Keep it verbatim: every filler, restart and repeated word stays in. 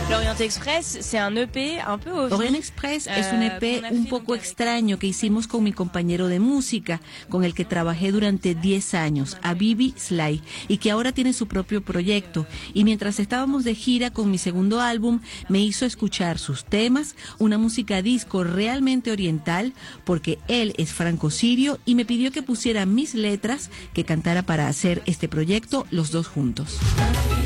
L'Orient Express, c'est un E P un peu ovni. Orient Express es un E P un poco extraño que hicimos con mi compañero de música, con el que trabajé durante diez años, Abibi Sly, y que ahora tiene su propio proyecto. Y mientras estábamos de gira con mi segundo álbum, me hizo escuchar sus temas, una música disco realmente oriental, porque él es franco-sirio y me pidió que pusiera mis letras, que cantara para hacer este proyecto los dos juntos.